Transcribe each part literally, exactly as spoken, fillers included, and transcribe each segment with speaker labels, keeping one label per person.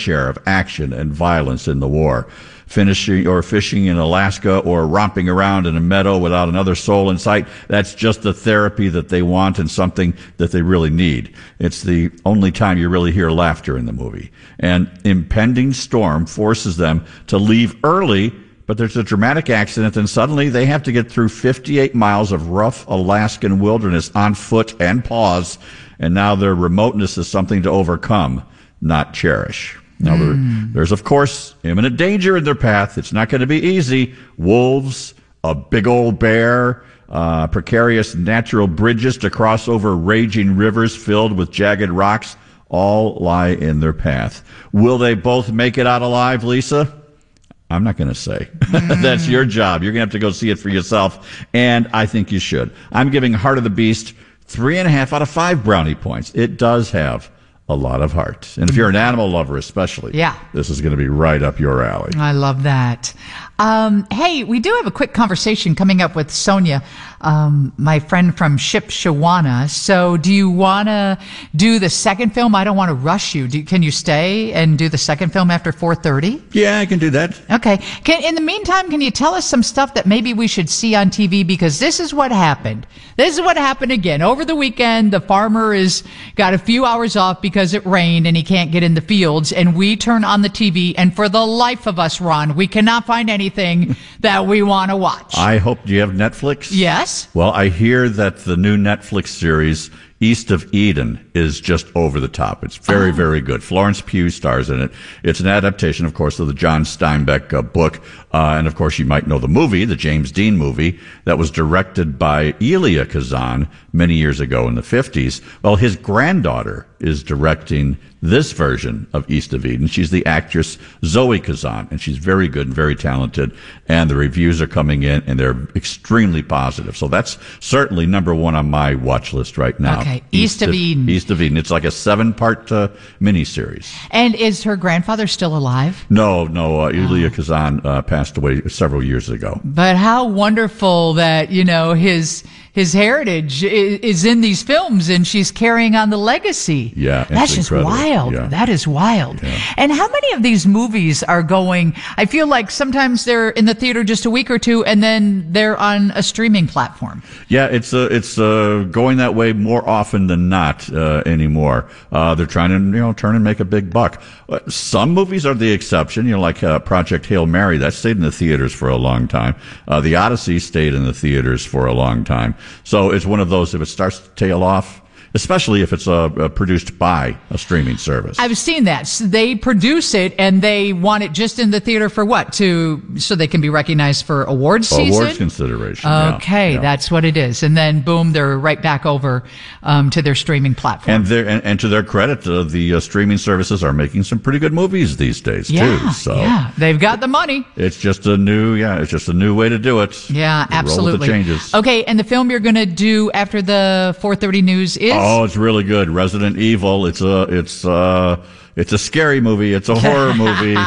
Speaker 1: share of action and violence in the war. Finishing or fishing in Alaska or romping around in a meadow without another soul in sight, that's just the therapy that they want and something that they really need. It's the only time you really hear laughter in the movie. And impending storm forces them to leave early, but there's a dramatic accident, and suddenly they have to get through fifty-eight miles of rough Alaskan wilderness on foot and paws, and now their remoteness is something to overcome, not cherish. Now, mm. there, there's, of course, imminent danger in their path. It's not going to be easy. Wolves, a big old bear, uh, precarious natural bridges to cross over raging rivers filled with jagged rocks all lie in their path. Will they both make it out alive, Lisa? I'm not going to say. Mm. That's your job. You're going to have to go see it for yourself, and I think you should. I'm giving Heart of the Beast three and a half out of five brownie points. It does have a lot of heart. And if you're an animal lover especially, yeah, this is going to be right up your alley.
Speaker 2: I love that. Um, hey, we do have a quick conversation coming up with Sonia, um, my friend from Shipshewana. So do you want to do the second film? I don't want to rush you. Do, can you stay and do the second film after four thirty?
Speaker 1: Yeah, I can do that.
Speaker 2: Okay. Can, in the meantime, can you tell us some stuff that maybe we should see on T V? Because this is what happened. This is what happened again. Over the weekend, the farmer is got a few hours off because it rained and he can't get in the fields. And we turn on the T V, and for the life of us, Ron, we cannot find anything that we want to watch.
Speaker 1: I hope, do you have Netflix?
Speaker 2: Yes.
Speaker 1: Well, I hear that the new Netflix series, East of Eden, is just over the top. It's very, oh. very good. Florence Pugh stars in it. It's an adaptation, of course, of the John Steinbeck uh, book. Uh, and, of course, you might know the movie, the James Dean movie, that was directed by Elia Kazan many years ago in the fifties. Well, his granddaughter is directing this version of East of Eden. She's the actress Zoe Kazan, and she's very good and very talented. And the reviews are coming in, and they're extremely positive. So that's certainly number one on my watch list right now.
Speaker 2: Okay, East, East of, of Eden.
Speaker 1: East of Eden. It's like a seven-part uh, miniseries.
Speaker 2: And is her grandfather still alive?
Speaker 1: No, no. Uh, Elia oh. Kazan uh, passed away several years ago.
Speaker 2: But how wonderful that, you know, his his heritage is, is in these films, and she's carrying on the legacy.
Speaker 1: Yeah,
Speaker 2: that's just
Speaker 1: incredible.
Speaker 2: wild.
Speaker 1: Yeah.
Speaker 2: That is wild.
Speaker 1: Yeah.
Speaker 2: And how many of these movies are going? I feel like sometimes they're in the theater just a week or two, and then they're on a streaming platform.
Speaker 1: Yeah, it's uh, it's uh, going that way more often than not uh, anymore. Uh, they're trying to you know turn and make a big buck. Uh, some movies are the exception. You know, like uh, Project Hail Mary, that stayed in the theaters for a long time. Uh, the Odyssey stayed in the theaters for a long time. So it's one of those, if it starts to tail off, especially if it's uh, uh, produced by a streaming service.
Speaker 2: I've seen that. So they produce it, and they want it just in the theater for what? To so they can be recognized for awards season?
Speaker 1: Awards consideration,
Speaker 2: Okay,
Speaker 1: yeah, yeah.
Speaker 2: That's what it is. And then, boom, they're right back over um, to their streaming platform.
Speaker 1: And, and, and to their credit, uh, the uh, streaming services are making some pretty good movies these days,
Speaker 2: yeah,
Speaker 1: too. So
Speaker 2: yeah, they've got the money.
Speaker 1: It's just a new, yeah, it's just a new way to do it.
Speaker 2: Yeah,
Speaker 1: We'll
Speaker 2: absolutely.
Speaker 1: roll with the changes.
Speaker 2: Okay, and the film you're going to do after the four thirty news is?
Speaker 1: Oh, it's really good. Resident Evil. It's a, it's a, it's a scary movie. It's a horror movie.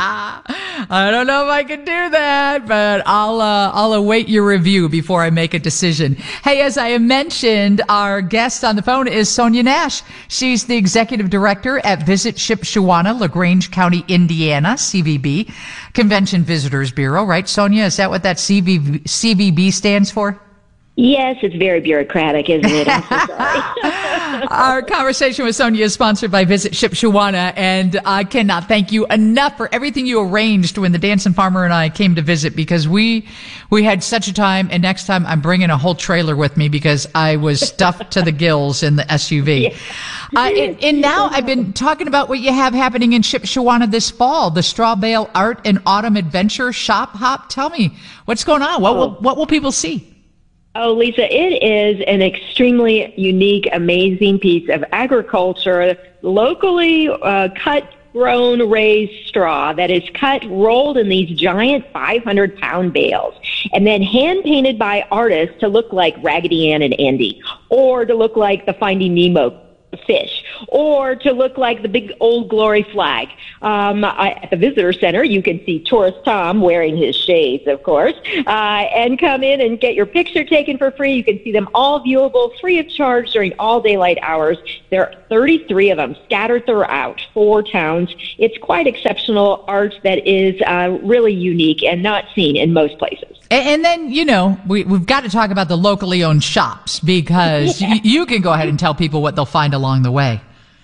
Speaker 2: I don't know if I can do that, but I'll, uh, I'll await your review before I make a decision. Hey, as I mentioned, our guest on the phone is Sonia Nash. She's the executive director at Visit Shipshewana, LaGrange County, Indiana, C V B, Convention Visitors Bureau, right, Sonia? Is that what that C V B stands for?
Speaker 3: Yes, it's very bureaucratic, isn't it? I'm so sorry.
Speaker 2: Our conversation with Sonia is sponsored by Visit Shipshewana, and I cannot thank you enough for everything you arranged when the Dancing Farmer and I came to visit, because we we had such a time, and next time I'm bringing a whole trailer with me because I was stuffed to the gills in the S U V. Yeah. Uh, and, and now I've been talking about what you have happening in Shipshewana this fall, the Straw Bale Art and Autumn Adventure Shop Hop. Tell me, what's going on? What will, what will people see?
Speaker 3: Oh, Lisa, it is an extremely unique, amazing piece of agriculture, locally uh, cut, grown, raised straw that is cut, rolled in these giant five hundred pound bales, and then hand-painted by artists to look like Raggedy Ann and Andy, or to look like the Finding Nemo fish, or to look like the big Old Glory flag. Um, I, at the visitor center, you can see Tourist Tom wearing his shades, of course, uh, and come in and get your picture taken for free. You can see them all viewable free of charge during all daylight hours. There are thirty-three of them scattered throughout four towns. It's quite exceptional art that is uh, really unique and not seen in most places.
Speaker 2: And then, you know, we, we've got to talk about the locally owned shops, because yeah. y- you can go ahead and tell people what they'll find along the way.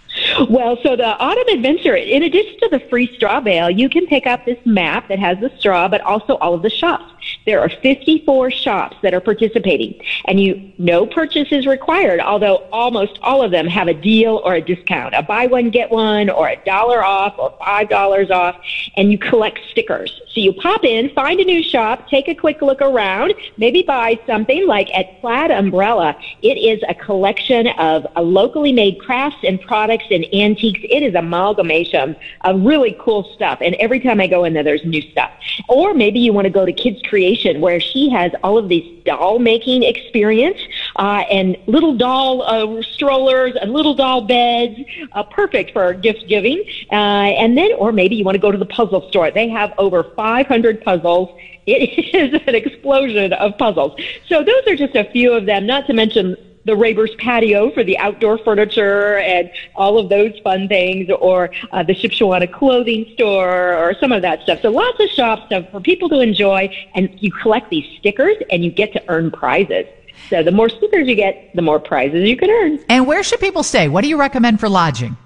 Speaker 3: Well, so the Autumn Adventure, in addition to the free straw bale, you can pick up this map that has the straw, but also all of the shops. There are fifty-four shops that are participating, and you no purchase is required, although almost all of them have a deal or a discount, a buy one, get one, or a dollar off, or five dollars off, and you collect stickers. So you pop in, find a new shop, take a quick look around, maybe buy something like at Plaid Umbrella. It is a collection of uh, locally made crafts and products and antiques. It is an amalgamation of really cool stuff, and every time I go in there, there's new stuff. Or maybe you want to go to Kids Creation, where she has all of these doll making experience uh, and little doll uh, strollers and little doll beds, uh, perfect for gift giving. Uh, and then, or maybe you want to go to the puzzle store. They have over five hundred puzzles. It is an explosion of puzzles. So those are just a few of them, not to mention the Raber's patio for the outdoor furniture and all of those fun things, or uh, the Shipshewana clothing store, or some of that stuff. So lots of shops for people to enjoy, and you collect these stickers and you get to earn prizes. So the more stickers you get, the more prizes you can earn.
Speaker 2: And where should people stay? What do you recommend for lodging?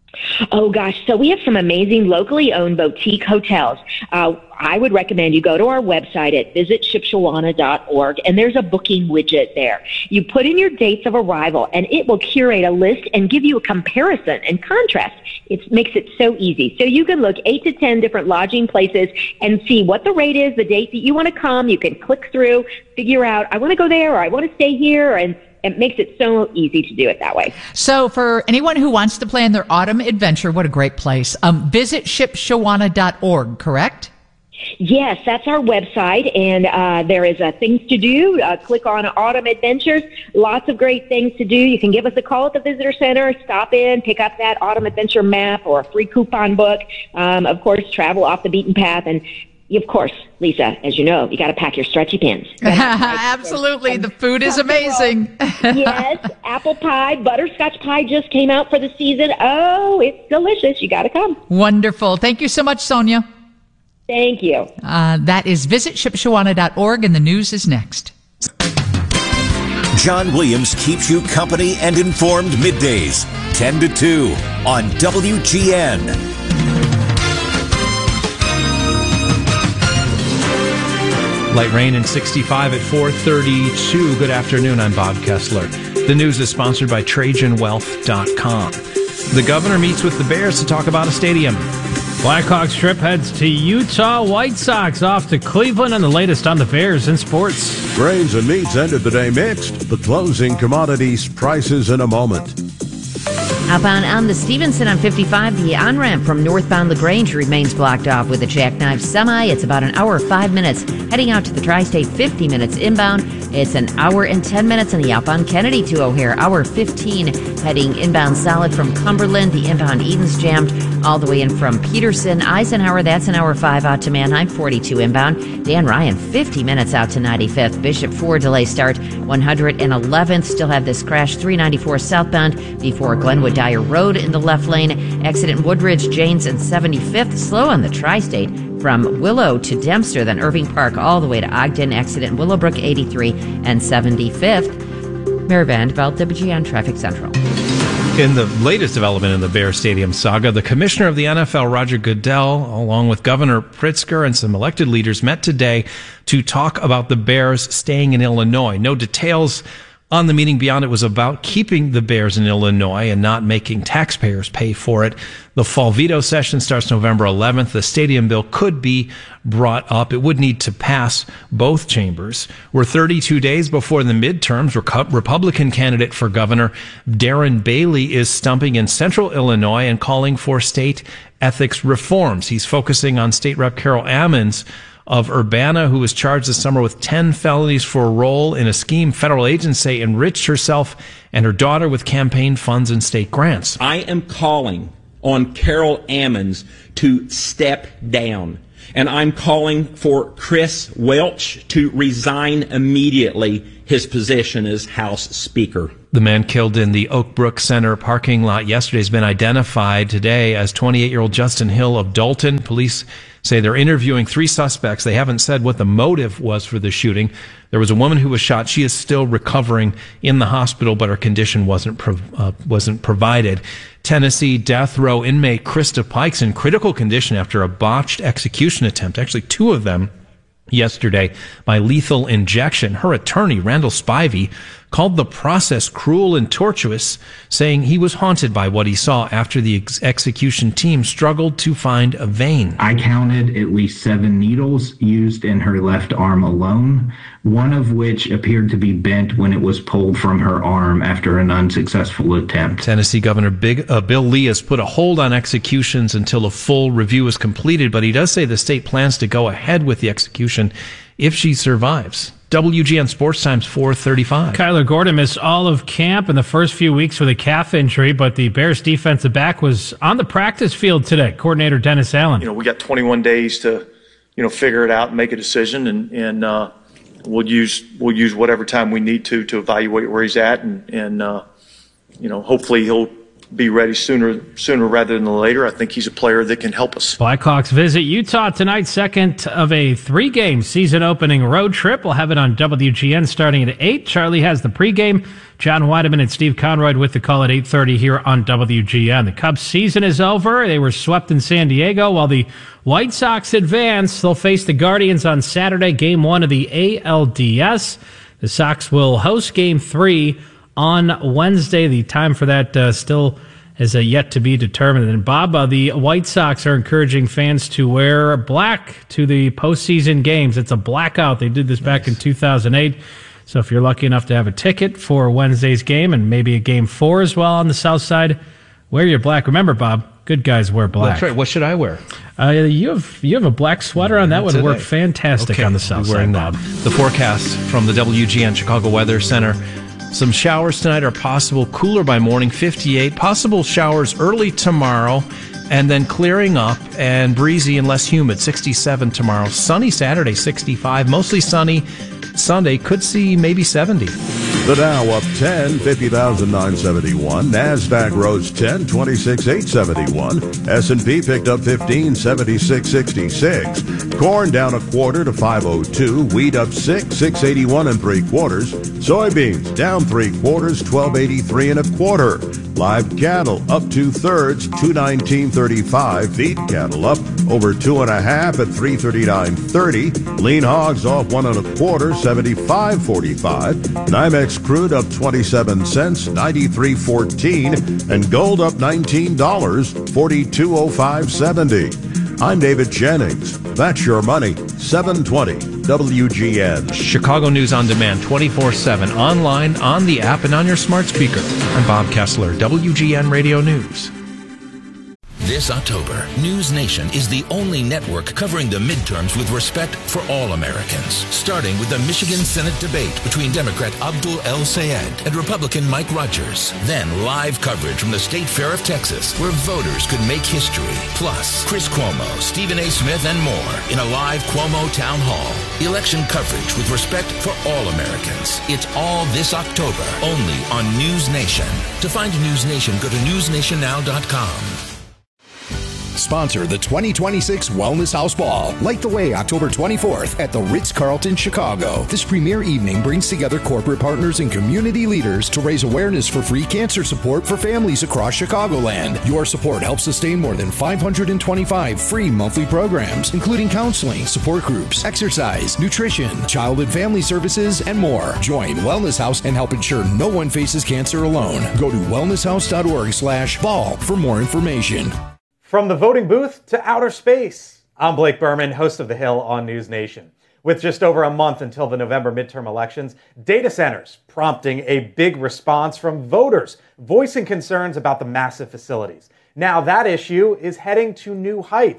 Speaker 3: Oh, gosh. So we have some amazing locally owned boutique hotels. Uh, I would recommend you go to our website at visit shipshewana dot org, and there's a booking widget there. You put in your dates of arrival, and it will curate a list and give you a comparison and contrast. It makes it so easy. So you can look eight to ten different lodging places and see what the rate is, the date that you want to come. You can click through, figure out, I want to go there, or I want to stay here, and it makes it so easy to do it that way.
Speaker 2: So for anyone who wants to plan their autumn adventure, what a great place. Um, visit shipshewana dot org, correct?
Speaker 3: Yes, that's our website, and uh, there is uh, things to do. Uh, click on Autumn Adventures. Lots of great things to do. You can give us a call at the Visitor Center, stop in, pick up that Autumn Adventure map or a free coupon book. Um, of course, travel off the beaten path. And, of course, Lisa, as you know, you got to pack your stretchy pants.
Speaker 2: Absolutely. The food is amazing.
Speaker 3: Yes, apple pie, butterscotch pie just came out for the season. Oh, it's delicious. You got to come.
Speaker 2: Wonderful. Thank you so much, Sonia.
Speaker 3: Thank you.
Speaker 2: Uh, that is visit shipshewana dot org, and the news is next.
Speaker 4: John Williams keeps you company and informed middays, ten to two on W G N.
Speaker 5: Light rain and sixty-five at four thirty-two. Good afternoon. I'm Bob Kessler. The news is sponsored by Trajan Wealth dot com. The governor meets with the Bears to talk about a stadium.
Speaker 6: Blackhawks trip heads to Utah. White Sox off to Cleveland, and the latest on the Bears in sports.
Speaker 7: Grains and meats ended the day mixed. The closing commodities prices in a moment.
Speaker 8: Outbound on the Stevenson on fifty-five, the on-ramp from northbound LaGrange remains blocked off with a jackknife semi. It's about an hour, five minutes. Heading out to the Tri-State, fifty minutes inbound. It's an hour and ten minutes on the outbound Kennedy to O'Hare. Hour fifteen heading inbound solid from Cumberland. The inbound Eden's jammed all the way in from Peterson. Eisenhower, that's an hour five out to Manheim, forty-two inbound. Dan Ryan, fifty minutes out to ninety-fifth. Bishop four delay start, one hundred eleventh. Still have this crash, three ninety-four southbound before Glenwood Dyer Road in the left lane. Exit in Woodridge, Janes and seventy-fifth. Slow on the Tri-State from Willow to Dempster, then Irving Park all the way to Ogden. Exit in Willowbrook, eighty-three and seventy-fifth. Mary Vandeveld, W G N Traffic Central.
Speaker 5: In the latest development in the Bear Stadium saga, the commissioner of the N F L, Roger Goodell, along with Governor Pritzker and some elected leaders, met today to talk about the Bears staying in Illinois. No details on the meeting beyond it was about keeping the Bears in Illinois and not making taxpayers pay for it. The fall veto session starts November eleventh. The stadium bill could be brought up. It would need to pass both chambers. We're thirty-two days before the midterms. Republican candidate for governor Darren Bailey is stumping in central Illinois and calling for state ethics reforms. He's focusing on State Rep Carol Ammons of Urbana, who was charged this summer with ten felonies for a role in a scheme federal agents say enriched herself and her daughter with campaign funds and state grants.
Speaker 9: I am calling on Carol Ammons to step down. And I'm calling for Chris Welch to resign immediately his position as House Speaker.
Speaker 5: The man killed in the Oak Brook Center parking lot yesterday has been identified today as twenty-eight-year-old Justin Hill of Dalton. Police say they're interviewing three suspects. They haven't said what the motive was for the shooting. There was a woman who was shot. She is still recovering in the hospital, but her condition wasn't pro- uh, wasn't provided. Tennessee death row inmate Krista Pikes in critical condition after a botched execution attempt, actually two of them yesterday, by lethal injection. Her attorney, Randall Spivey, called the process cruel and tortuous, saying he was haunted by what he saw after the ex- execution team struggled to find a vein.
Speaker 10: I counted at least seven needles used in her left arm alone, one of which appeared to be bent when it was pulled from her arm after an unsuccessful attempt.
Speaker 5: Tennessee Governor Big, uh, Bill Lee has put a hold on executions until a full review is completed, but he does say the state plans to go ahead with the execution if she survives. W G N Sports Times four thirty-five.
Speaker 6: Kyler Gordon missed all of camp in the first few weeks with a calf injury, but the Bears defensive back was on the practice field today. Coordinator Dennis Allen.
Speaker 11: You know, we got twenty-one days to, you know, figure it out and make a decision, and and uh, we'll use we'll use whatever time we need to to evaluate where he's at, and and uh, you know, hopefully he'll be ready sooner sooner rather than later. I think he's a player that can help us.
Speaker 6: Blackhawks visit Utah tonight, second of a three-game season-opening road trip. We'll have it on W G N starting at eight. Charlie has the pregame. John Weideman and Steve Conroy with the call at eight thirty here on W G N. The Cubs season is over. They were swept in San Diego while the White Sox advance. They'll face the Guardians on Saturday, game one of the A L D S. The Sox will host game three on Wednesday. The time for that uh, still is uh, yet to be determined. And Bob, uh, the White Sox are encouraging fans to wear black to the postseason games. It's a blackout. They did this back nice. in two thousand eight. So if you're lucky enough to have a ticket for Wednesday's game and maybe a game four as well on the south side, wear your black. Remember, Bob, good guys wear black.
Speaker 5: That's right. What should I wear?
Speaker 6: Uh, you have you have a black sweater on. That would
Speaker 5: Today.
Speaker 6: work fantastic
Speaker 5: okay.
Speaker 6: on the south side, Bob.
Speaker 5: The forecast from the W G N Chicago Weather Center. Some showers tonight are possible, cooler by morning, fifty-eight. Possible showers early tomorrow, and then clearing up and breezy and less humid, sixty-seven tomorrow. Sunny Saturday, sixty-five. Mostly sunny Sunday, could see maybe seventy.
Speaker 7: The Dow up ten, fifty thousand nine hundred seventy-one. NASDAQ rose ten, twenty-six thousand eight hundred seventy-one. S and P picked up fifteen, seventy-six sixty-six. Corn down a quarter to five oh two. Wheat up six, six eighty-one and three quarters. Soybeans down three quarters, twelve eighty-three and a quarter. Live cattle up two thirds, two nineteen thirty-five. Feed cattle up over two and a half at three thirty-nine thirty. Lean hogs off one and a quarter, seventy-five forty-five. NYMEX crude up twenty-seven cents, ninety-three fourteen, and gold up nineteen dollars, forty-two oh five seventy. I'm David Jennings. That's your money. seven twenty W G N.
Speaker 5: Chicago News on Demand, twenty-four seven, online, on the app, and on your smart speaker. I'm Bob Kessler, W G N Radio News.
Speaker 12: This October, News Nation is the only network covering the midterms with respect for all Americans. Starting with the Michigan Senate debate between Democrat Abdul El-Sayed and Republican Mike Rogers. Then live coverage from the State Fair of Texas, where voters could make history. Plus, Chris Cuomo, Stephen A. Smith, and more in a live Cuomo Town Hall. Election coverage with respect for all Americans. It's all this October, only on News Nation. To find News Nation, go to news nation now dot com.
Speaker 13: Sponsor the twenty twenty-six Wellness House Ball. Light the way October twenty-fourth at the Ritz-Carlton, Chicago. This premier evening brings together corporate partners and community leaders to raise awareness for free cancer support for families across Chicagoland. Your support helps sustain more than five hundred twenty-five free monthly programs, including counseling, support groups, exercise, nutrition, child and family services, and more. Join Wellness House and help ensure no one faces cancer alone. Go to wellness house dot org slash ball for more information.
Speaker 14: From the voting booth to outer space, I'm Blake Berman, host of The Hill on News Nation. With just over a month until the November midterm elections, data centers prompting a big response from voters voicing concerns about the massive facilities. Now that issue is heading to new heights.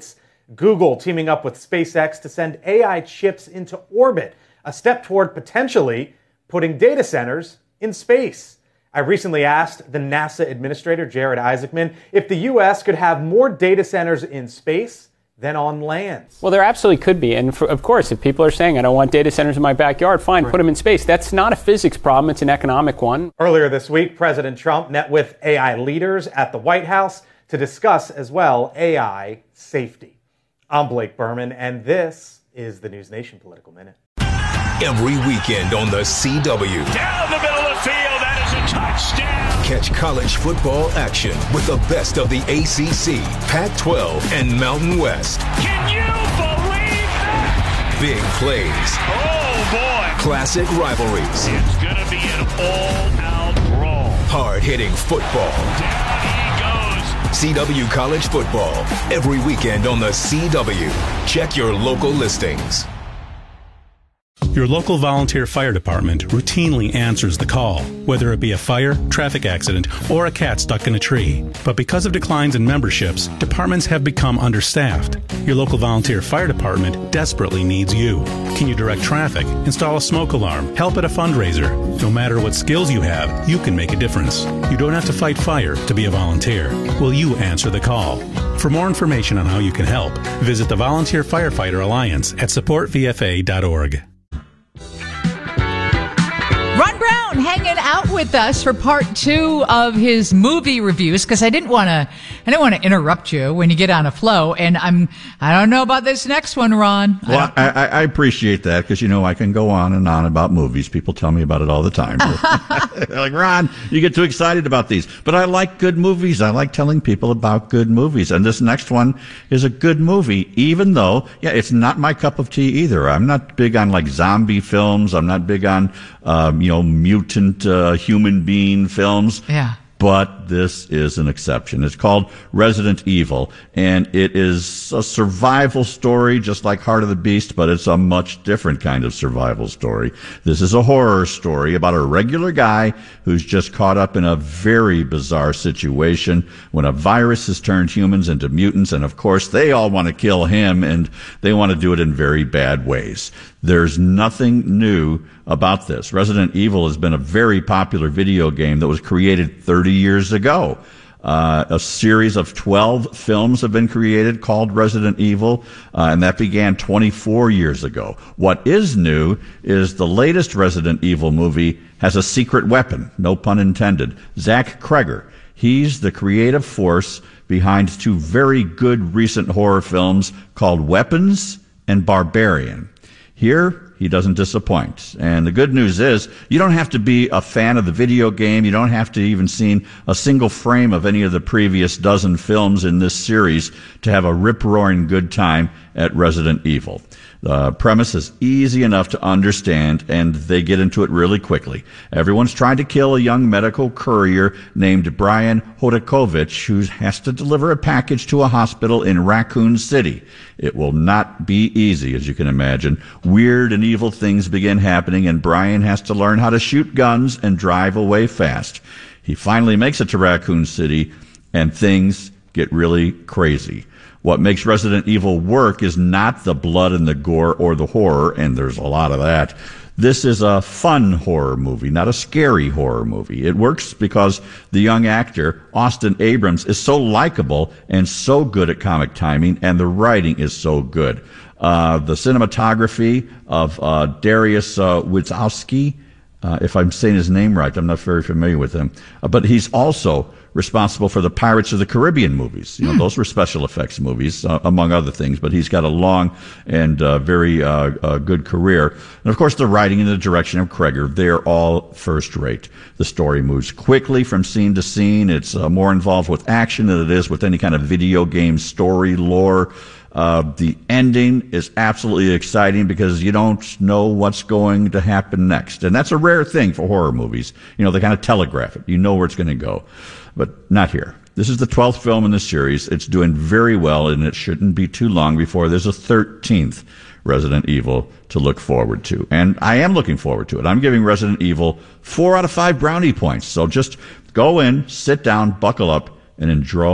Speaker 14: Google teaming up with SpaceX to send A I chips into orbit, a step toward potentially putting data centers in space. I recently asked the NASA administrator, Jared Isaacman, if the U S could have more data centers in space than on land.
Speaker 15: Well, there absolutely could be. And for, of course, if people are saying, I don't want data centers in my backyard, fine, right. Put them in space. That's not a physics problem. It's an economic one.
Speaker 14: Earlier this week, President Trump met with A I leaders at the White House to discuss as well A I safety. I'm Blake Berman, and this is the News Nation Political Minute.
Speaker 16: Every weekend on the C W.
Speaker 17: Down the middle of the field, that is a touchdown.
Speaker 16: Catch college football action with the best of the A C C, Pac twelve, and Mountain West.
Speaker 17: Can you believe that?
Speaker 16: Big plays.
Speaker 17: Oh, boy.
Speaker 16: Classic rivalries.
Speaker 17: It's going to be an all-out brawl.
Speaker 16: Hard-hitting football.
Speaker 17: Down he goes.
Speaker 16: C W College Football. Every weekend on the C W. Check your local listings.
Speaker 18: Your local volunteer fire department routinely answers the call, whether it be a fire, traffic accident, or a cat stuck in a tree. But because of declines in memberships, departments have become understaffed. Your local volunteer fire department desperately needs you. Can you direct traffic, install a smoke alarm, help at a fundraiser? No matter what skills you have, you can make a difference. You don't have to fight fire to be a volunteer. Will you answer the call? For more information on how you can help, visit the Volunteer Firefighter Alliance at support v f a dot org.
Speaker 2: Ron Brown hanging out with us for part two of his movie reviews, because I didn't want to, I didn't want to interrupt you when you get on a flow, and I'm, I don't know about this next one, Ron.
Speaker 1: Well, I, I, I appreciate that, because you know I can go on and on about movies. People tell me about it all the time. They're like, Ron, you get too excited about these, but I like good movies. I like telling people about good movies, and this next one is a good movie, even though, yeah, it's not my cup of tea either. I'm not big on like zombie films. I'm not big on, um, you know, mutant uh, human being films.
Speaker 2: Yeah.
Speaker 1: But this is an exception. It's called Resident Evil, and it is a survival story, just like Heart of the Beast, but it's a much different kind of survival story. This is a horror story about a regular guy who's just caught up in a very bizarre situation when a virus has turned humans into mutants, and of course they all want to kill him, and they want to do it in very bad ways. There's nothing new about this. Resident Evil has been a very popular video game that was created thirty years ago. Uh, a series of twelve films have been created called Resident Evil, uh, and that began twenty-four years ago. What is new is the latest Resident Evil movie has a secret weapon, no pun intended. Zach Kreger. He's the creative force behind two very good recent horror films called Weapons and Barbarian. Here, he doesn't disappoint. And the good news is, you don't have to be a fan of the video game. You don't have to even seen a single frame of any of the previous dozen films in this series to have a rip-roaring good time at Resident Evil. The premise is easy enough to understand, and they get into it really quickly. Everyone's trying to kill a young medical courier named Brian Hodakovich, who has to deliver a package to a hospital in Raccoon City. It will not be easy, as you can imagine. Weird and evil things begin happening, and Brian has to learn how to shoot guns and drive away fast. He finally makes it to Raccoon City, and things get really crazy. What makes Resident Evil work is not the blood and the gore or the horror, and there's a lot of that. This is a fun horror movie, not a scary horror movie. It works because the young actor, Austin Abrams, is so likable and so good at comic timing, and the writing is so good. Uh, the cinematography of uh, Darius uh, Witzowski, uh, if I'm saying his name right, I'm not very familiar with him, uh, but he's also responsible for the Pirates of the Caribbean movies. You know, mm. those were special effects movies, uh, among other things, but he's got a long and uh, very uh, uh, good career. And of course, the writing and the direction of Kreger, they're all first rate. The story moves quickly from scene to scene. It's uh, more involved with action than it is with any kind of video game story lore. Uh, the ending is absolutely exciting because you don't know what's going to happen next. And that's a rare thing for horror movies. You know, they kind of telegraph it. You know where it's going to go. But not here. This is the twelfth film in the series. It's doing very well, and it shouldn't be too long before there's a thirteenth Resident Evil to look forward to. And I am looking forward to it. I'm giving Resident Evil four out of five brownie points. So just go in, sit down, buckle up, and enjoy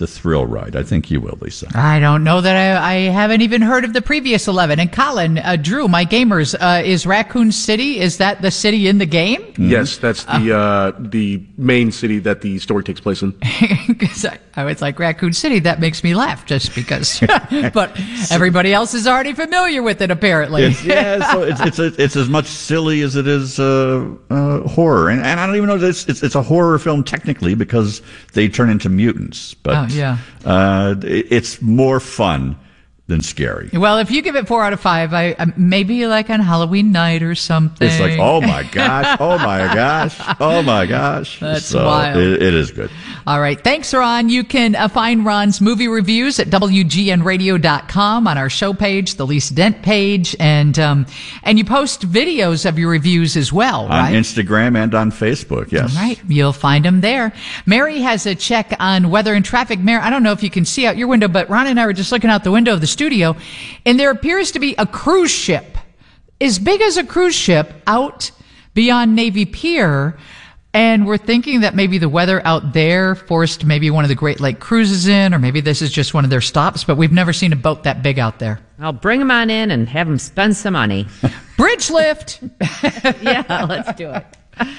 Speaker 1: the thrill ride. I think you will, Lisa.
Speaker 2: I don't know that I, I haven't even heard of the previous eleven. And Colin, uh, Drew, my gamers, uh, is Raccoon City, is that the city in the game?
Speaker 19: Mm-hmm. Yes, that's the uh, the main city that the story takes place in.
Speaker 2: Because I, I was like, Raccoon City, that makes me laugh just because. But everybody else is already familiar with it, apparently.
Speaker 1: It's, yeah, so it's, it's, it's as much silly as it is uh, uh, horror. And, and I don't even know that it's, it's, it's a horror film technically because they turn into mutants. But
Speaker 2: oh, yeah.
Speaker 1: uh, it's more fun than scary.
Speaker 2: Well, if you give it four out of five, I uh, maybe like on Halloween night or something.
Speaker 1: It's like, oh my gosh, oh my gosh, oh my gosh.
Speaker 2: That's
Speaker 1: so
Speaker 2: wild.
Speaker 1: It, it is good.
Speaker 2: All right. Thanks, Ron. You can uh, find Ron's movie reviews at W G N radio dot com on our show page, the Lisa Dent page, and um, and you post videos of your reviews as well, right?
Speaker 1: On Instagram and on Facebook, yes.
Speaker 2: All right. You'll find them there. Mary has a check on weather and traffic. Mary, I don't know if you can see out your window, but Ron and I were just looking out the window of the studio, and there appears to be a cruise ship as big as a cruise ship out beyond Navy Pier. And we're thinking that maybe the weather out there forced maybe one of the Great Lake cruises in, or maybe this is just one of their stops, but we've never seen a boat that big out there.
Speaker 8: I'll bring them on in and have them spend some money.
Speaker 2: Bridge lift.
Speaker 8: Yeah, let's do it.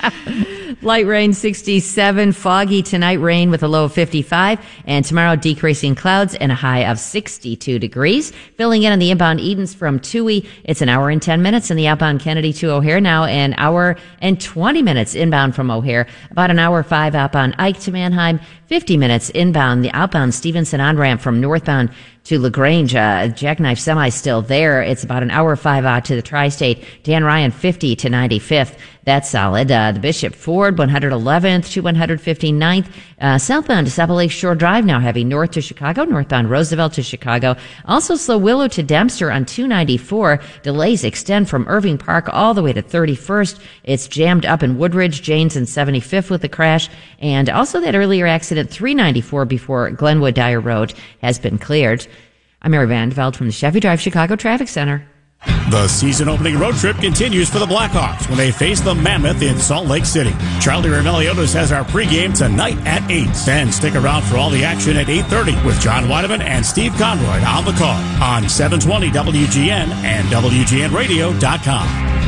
Speaker 8: Light rain sixty-seven, foggy tonight, rain with a low of fifty-five, and tomorrow decreasing clouds and a high of sixty-two degrees. Filling in on the inbound Edens from Toohey, it's an hour and ten minutes, and the outbound Kennedy to O'Hare now an hour and twenty minutes inbound from O'Hare, about an hour five outbound Ike to Manheim, fifty minutes inbound the outbound Stevenson on-ramp from northbound to LaGrange. Uh, Jackknife Semi still there. It's about an hour five out to the Tri-State. Dan Ryan fifty to ninety-fifth. That's solid. Uh, the Bishop Ford one hundred eleventh to one hundred fifty-ninth. Uh, southbound to Sapple Lake Shore Drive now heavy north to Chicago. Northbound Roosevelt to Chicago. Also slow Willow to Dempster on two ninety-four. Delays extend from Irving Park all the way to thirty-first. It's jammed up in Woodridge, Janes and seventy-fifth with the crash. And also that earlier accident three ninety-four before Glenwood Dyer Road has been cleared. I'm Mary Vandeveld from the Chevy Drive Chicago Traffic Center.
Speaker 20: The season-opening road trip continues for the Blackhawks when they face the Mammoth in Salt Lake City. Charlie Roumeliotis has our pregame tonight at eight. Then stick around for all the action at eight thirty with John Weideman and Steve Conroy on the call on seven twenty W G N and W G N radio dot com.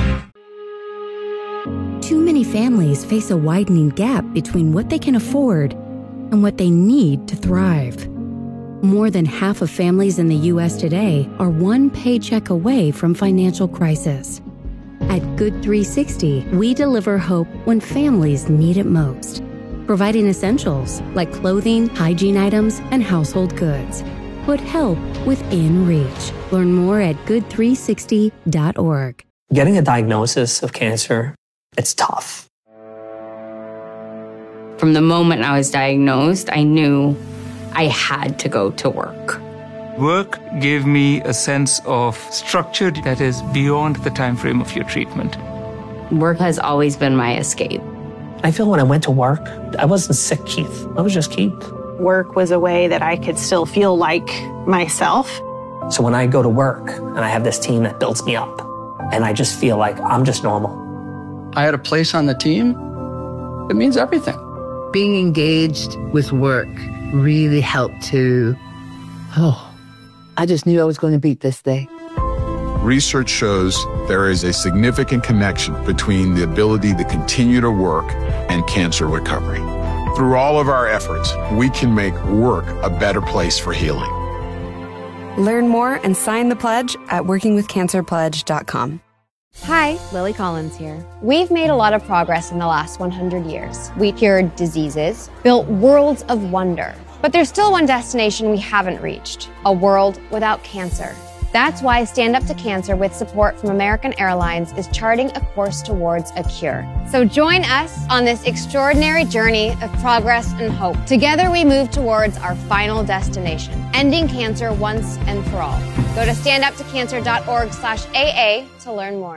Speaker 21: Too many families face a widening gap between what they can afford and what they need to thrive. More than half of families in the U S today are one paycheck away from financial crisis. At Good three sixty, we deliver hope when families need it most, providing essentials like clothing, hygiene items, and household goods. Put help within reach. Learn more at good three sixty dot org.
Speaker 22: Getting a diagnosis of cancer, it's tough.
Speaker 23: From the moment I was diagnosed, I knew I had to go to work.
Speaker 24: Work gave me a sense of structure that is beyond the time frame of your treatment.
Speaker 23: Work has always been my escape.
Speaker 22: I feel when I went to work, I wasn't sick, Keith. I was just Keith.
Speaker 25: Work was a way that I could still feel like myself.
Speaker 22: So when I go to work and I have this team that builds me up, and I just feel like I'm just normal.
Speaker 26: I had a place on the team. It means everything.
Speaker 27: Being engaged with work really helped to, oh, I just knew I was going to beat this day.
Speaker 28: Research shows there is a significant connection between the ability to continue to work and cancer recovery. Through all of our efforts, we can make work a better place for healing.
Speaker 29: Learn more and sign the pledge at working with cancer pledge dot com.
Speaker 30: Hi, Lily Collins here. We've made a lot of progress in the last one hundred years. We cured diseases, built worlds of wonder. But there's still one destination we haven't reached, a world without cancer. That's why Stand Up to Cancer, with support from American Airlines, is charting a course towards a cure. So join us on this extraordinary journey of progress and hope. Together we move towards our final destination, ending cancer once and for all. Go to stand up to cancer dot org slash A A to learn more.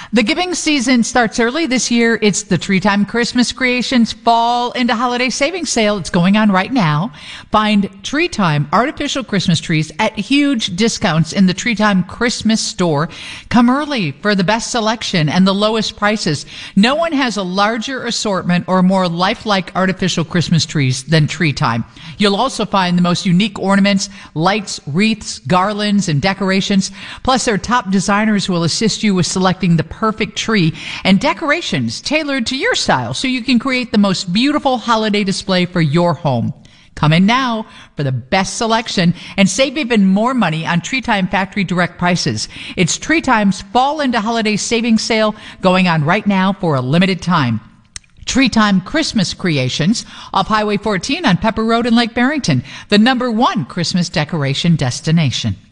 Speaker 2: The giving season starts early this year. It's the Tree Time Christmas Creations Fall into Holiday Savings Sale. It's going on right now. Find Tree Time artificial Christmas trees at huge discounts in the Tree Time Christmas store. Come early for the best selection and the lowest prices. No one has a larger assortment or more lifelike artificial Christmas trees than Tree Time. You'll also find the most unique ornaments, lights, wreaths, garlands, and decorations. Plus, their top designers will assist you with selecting the perfect tree and decorations tailored to your style so you can create the most beautiful holiday display for your home. Come in now for the best selection and save even more money on Tree Time Factory Direct prices. It's Tree Time's Fall into Holiday Savings Sale going on right now for a limited time. Tree Time Christmas Creations off Highway fourteen on Pepper Road in Lake Barrington, the number one Christmas decoration destination.